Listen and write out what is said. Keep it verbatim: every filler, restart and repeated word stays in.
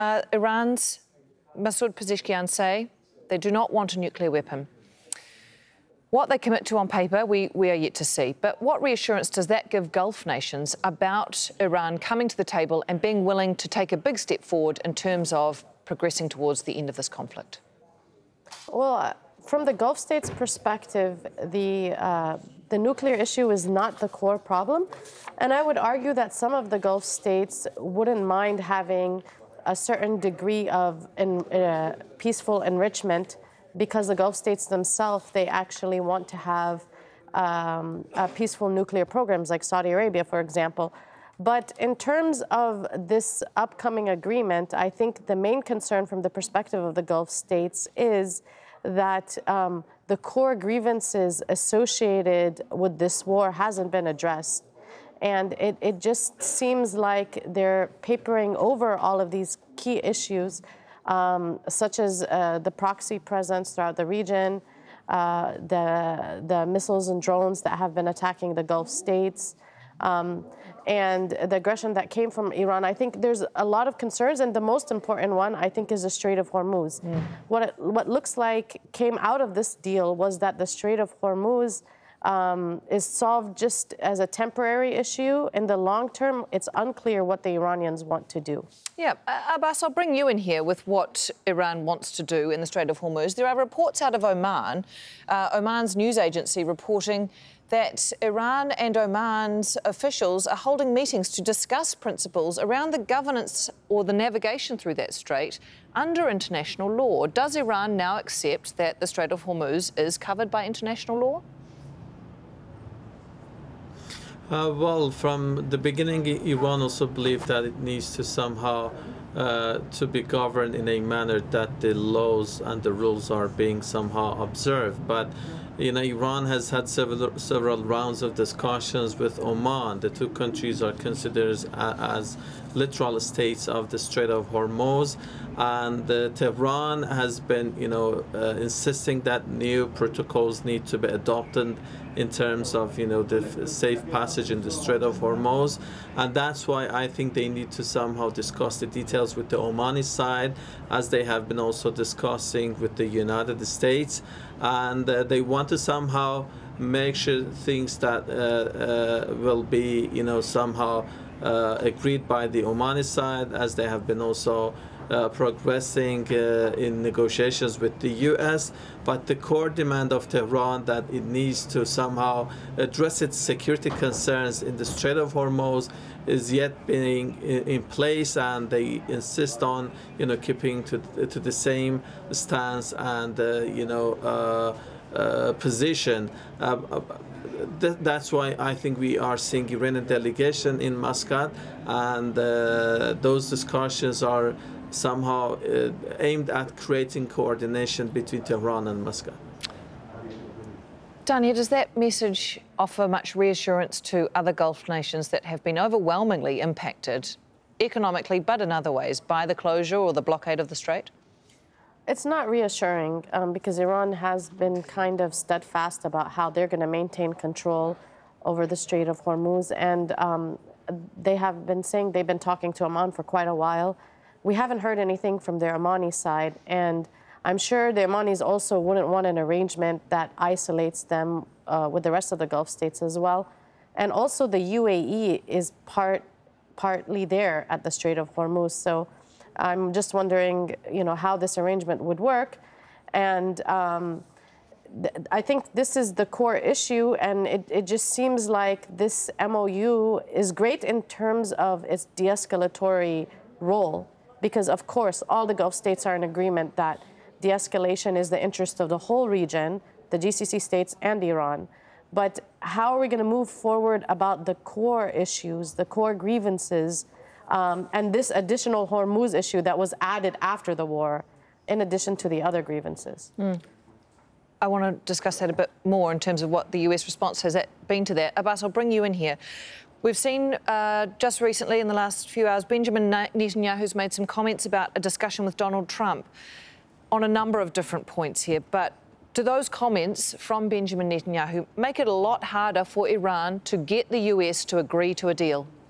Uh, Iran's Masoud Pezeshkian say they do not want a nuclear weapon. What they commit to on paper, we, we are yet to see. But what reassurance does that give Gulf nations about Iran coming to the table and being willing to take a big step forward in terms of progressing towards the end of this conflict? Well, from the Gulf states' perspective, the, uh, the nuclear issue is not the core problem. And I would argue that some of the Gulf states wouldn't mind having a certain degree of in, uh, peaceful enrichment, because the Gulf states themselves, they actually want to have um, uh, peaceful nuclear programs, like Saudi Arabia, for example. But in terms of this upcoming agreement, I think the main concern from the perspective of the Gulf states is that um, the core grievances associated with this war hasn't been addressed. And it, it just seems like they're papering over all of these key issues, um, such as uh, the proxy presence throughout the region, uh, the, the missiles and drones that have been attacking the Gulf states, um, and the aggression that came from Iran. I think there's a lot of concerns, and the most important one, I think, is the Strait of Hormuz. Mm. What, it, what looks like came out of this deal was that the Strait of Hormuz Um, is solved just as a temporary issue. In the long term, it's unclear what the Iranians want to do. Yeah, uh, Abbas, I'll bring you in here with what Iran wants to do in the Strait of Hormuz. There are reports out of Oman, uh, Oman's news agency reporting that Iran and Oman's officials are holding meetings to discuss principles around the governance or the navigation through that strait under international law. Does Iran now accept that the Strait of Hormuz is covered by international law? Uh, well, from the beginning, Iran also believed that it needs to somehow uh, to be governed in a manner that the laws and the rules are being somehow observed. But you know, Iran has had several several rounds of discussions with Oman. The two countries are considered as literal states of the Strait of Hormuz, and uh, Tehran has been, you know, uh, insisting that new protocols need to be adopted in terms of, you know, the safe passage in the Strait of Hormuz, and that's why I think they need to somehow discuss the details with the Omani side, as they have been also discussing with the United States, and uh, they want to somehow make sure things that uh, uh, will be, you know, somehow uh, agreed by the Omani side, as they have been also Uh, progressing uh, in negotiations with the U S, but the core demand of Tehran that it needs to somehow address its security concerns in the Strait of Hormuz is yet being in, in place, and they insist on, you know, keeping to, to the same stance and, uh, you know, uh, uh, position. Uh, th that's why I think we are seeing Iranian delegation in Muscat, and uh, those discussions are somehow uh, aimed at creating coordination between Tehran and Muscat. Dania, does that message offer much reassurance to other Gulf nations that have been overwhelmingly impacted economically, but in other ways, by the closure or the blockade of the strait? It's not reassuring um, because Iran has been kind of steadfast about how they're going to maintain control over the Strait of Hormuz, and um, they have been saying they've been talking to Oman for quite a while. We haven't heard anything from the Omani side, and I'm sure the Omanis also wouldn't want an arrangement that isolates them uh, with the rest of the Gulf states as well. And also the U A E is part, partly there at the Strait of Hormuz, so I'm just wondering, you know, how this arrangement would work. And um, I think this is the core issue, and it, it just seems like this M O U is great in terms of its de-escalatory role, because, of course, all the Gulf states are in agreement that de-escalation is the interest of the whole region, the G C C states and Iran. But how are we going to move forward about the core issues, the core grievances, um, and this additional Hormuz issue that was added after the war, in addition to the other grievances? Mm. I want to discuss that a bit more in terms of what the U S response has been to that. Abbas, I'll bring you in here. We've seen uh, just recently in the last few hours, Benjamin Netanyahu's made some comments about a discussion with Donald Trump on a number of different points here. But do those comments from Benjamin Netanyahu make it a lot harder for Iran to get the U S to agree to a deal?